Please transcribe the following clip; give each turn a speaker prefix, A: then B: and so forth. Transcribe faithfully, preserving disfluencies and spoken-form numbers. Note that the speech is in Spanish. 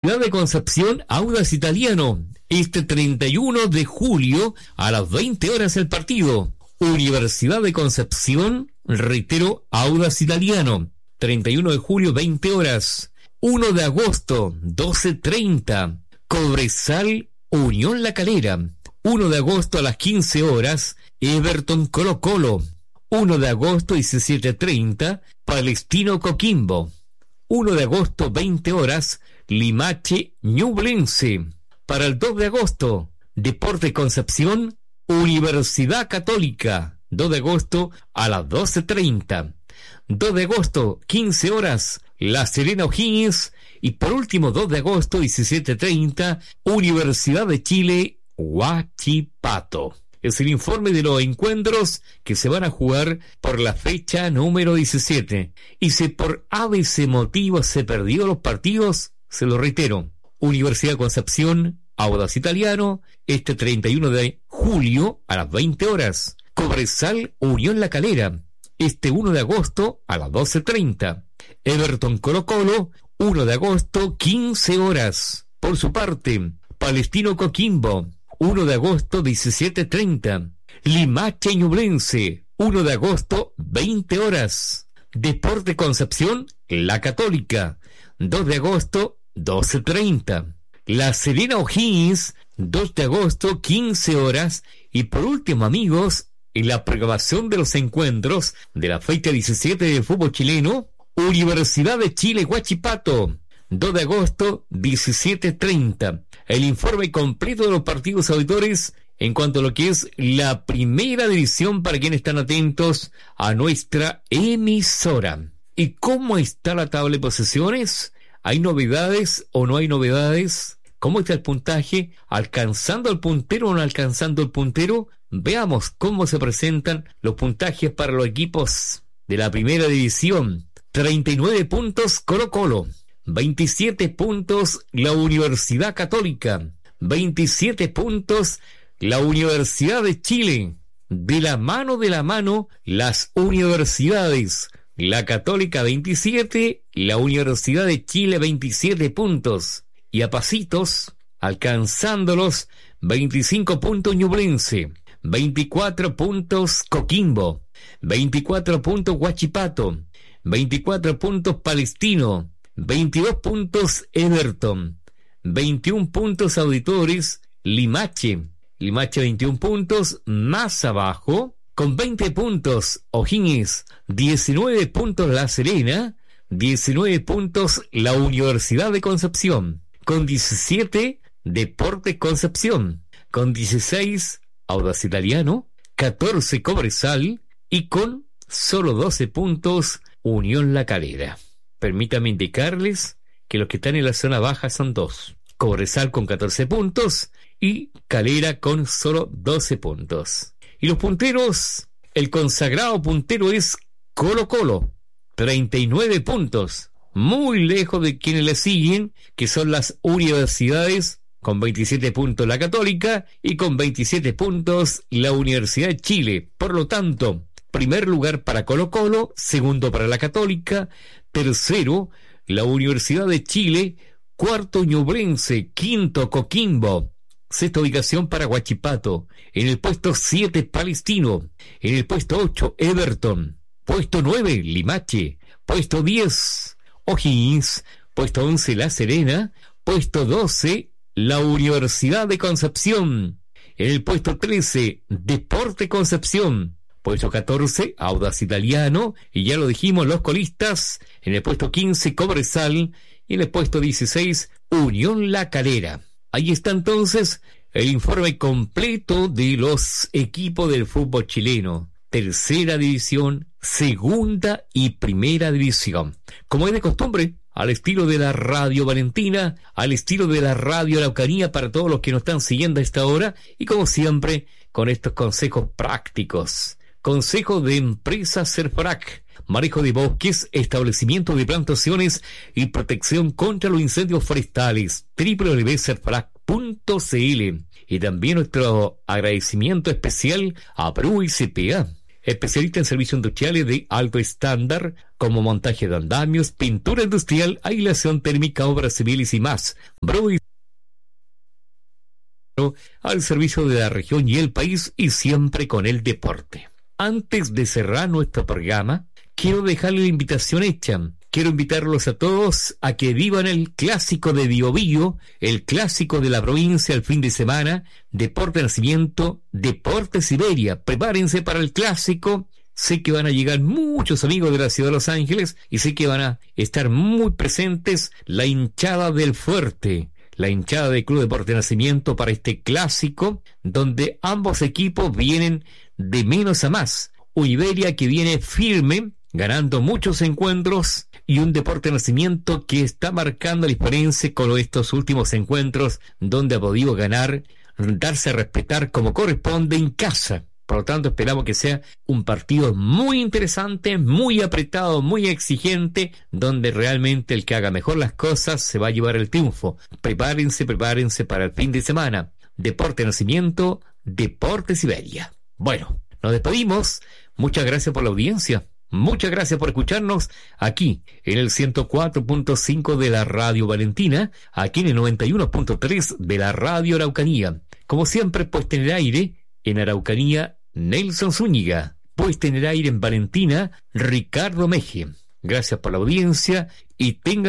A: Universidad de Concepción, Audax Italiano. Este treinta y uno de julio a las veinte horas el partido. Universidad de Concepción, reitero, Audax Italiano. treinta y uno de julio, veinte horas. uno de agosto, doce treinta. Cobresal, Unión La Calera. uno de agosto a las quince horas, Everton Colo Colo. uno de agosto, diecisiete treinta, Palestino Coquimbo. uno de agosto, veinte horas, Limache Ñublense. Para el dos de agosto, Deportes Concepción, Universidad Católica. dos de agosto a las doce treinta. dos de agosto, quince horas, La Serena O'Higgins. Y por último, dos de agosto, diecisiete treinta, Universidad de Chile, Huachipato. Es el informe de los encuentros que se van a jugar por la fecha número diecisiete. Y si por A B C motivo se perdió los partidos, se lo reitero. Universidad de Concepción, Audax Italiano, este treinta y uno de julio a las veinte horas. Cobresal, Unión La Calera, este uno de agosto a las doce treinta. Everton Colo Colo, uno de agosto, quince horas. Por su parte, Palestino Coquimbo, uno de agosto, diecisiete treinta. Limache Ñublense, uno de agosto, veinte horas. Deporte Concepción, La Católica, dos de agosto, doce treinta. La Serena O'Higgins, dos de agosto, quince horas. Y por último, amigos, en la programación de los encuentros de la fecha diecisiete del fútbol chileno, Universidad de Chile Huachipato, dos de agosto, diecisiete treinta. El informe completo de los partidos auditores en cuanto a lo que es la primera división para quienes están atentos a nuestra emisora. ¿Y cómo está la tabla de posiciones? ¿Hay novedades o no hay novedades? ¿Cómo está el puntaje? ¿Alcanzando el puntero o no alcanzando el puntero? Veamos cómo se presentan los puntajes para los equipos de la primera división. treinta y nueve puntos Colo Colo, veintisiete puntos la Universidad Católica, veintisiete puntos la Universidad de Chile. De la mano de la mano las universidades, la Católica veintisiete, la Universidad de Chile veintisiete puntos. Y a pasitos, alcanzándolos, veinticinco puntos Ñublense, veinticuatro puntos Coquimbo, veinticuatro puntos Huachipato, veinticuatro puntos Palestino, veintidós puntos Everton, veintiún puntos Auditores, Limache, Limache veintiún puntos, más abajo, con veinte puntos O'Higgins, diecinueve puntos La Serena, diecinueve puntos la Universidad de Concepción, con diecisiete Deportes Concepción, con dieciséis Audax Italiano, catorce Cobresal y con solo doce puntos Unión La Calera. Permítame indicarles que los que están en la zona baja son dos. Cobresal con catorce puntos y Calera con solo doce puntos. Y los punteros, el consagrado puntero es Colo Colo, treinta y nueve puntos. Muy lejos de quienes le siguen, que son las universidades, con veintisiete puntos la Católica y con veintisiete puntos la Universidad de Chile. Por lo tanto, primer lugar para Colo Colo, segundo para la Católica, tercero la Universidad de Chile, cuarto Ñublense, quinto Coquimbo, sexta ubicación para Huachipato, en el puesto siete Palestino, en el puesto ocho Everton, puesto nueve Limache, puesto diez O'Higgins, puesto once La Serena, puesto doce la Universidad de Concepción, en el puesto trece Deporte Concepción, puesto catorce, Audax Italiano, y ya lo dijimos, los colistas, en el puesto quince, Cobresal, y en el puesto dieciséis, Unión La Calera. Ahí está entonces el informe completo de los equipos del fútbol chileno. Tercera división, segunda y primera división. Como es de costumbre, al estilo de la Radio Valentina, al estilo de la Radio Araucanía para todos los que nos están siguiendo a esta hora, y como siempre, con estos consejos prácticos. Consejo de Empresa Serfrac, manejo de bosques, establecimiento de plantaciones y protección contra los incendios forestales, doble u doble u doble u punto serfrac punto c l. Y también nuestro agradecimiento especial a Perú y C P A. especialista en servicios industriales de alto estándar, como montaje de andamios, pintura industrial, aislación térmica, obras civiles y más. Brody al servicio de la región y el país, y siempre con el deporte. Antes de cerrar nuestro programa, quiero dejarle la invitación hecha. Quiero invitarlos a todos a que vivan el clásico de Biobío, el clásico de la provincia el fin de semana, Deporte Nacimiento, Deporte Siberia. Prepárense para el clásico. Sé que van a llegar muchos amigos de la ciudad de Los Ángeles y sé que van a estar muy presentes la hinchada del Fuerte, la hinchada del Club Deporte Nacimiento para este clásico, donde ambos equipos vienen de menos a más. Un Iberia que viene firme, ganando muchos encuentros, y un Deporte Nacimiento que está marcando la diferencia con estos últimos encuentros, donde ha podido ganar, darse a respetar como corresponde en casa. Por lo tanto, esperamos que sea un partido muy interesante, muy apretado, muy exigente, donde realmente el que haga mejor las cosas se va a llevar el triunfo. Prepárense, prepárense para el fin de semana. Deporte Nacimiento, Deporte Siberia. Bueno, nos despedimos. Muchas gracias por la audiencia. Muchas gracias por escucharnos aquí en el ciento cuatro punto cinco de la Radio Valentina, aquí en el noventa y uno punto tres de la Radio Araucanía. Como siempre, puesta en el aire, en Araucanía, Nelson Zúñiga. Puesta en el aire en Valentina, Ricardo Meje. Gracias por la audiencia y tengan